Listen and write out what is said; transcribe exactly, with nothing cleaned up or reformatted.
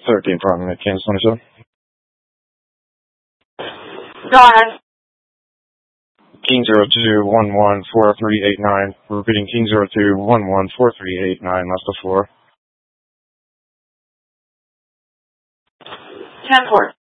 thirteen Prime, Kansas twenty-seven. Go ahead. King zero two one one four three eight nine. Repeating King zero two one one four three eight nine. Last of four. Ten four.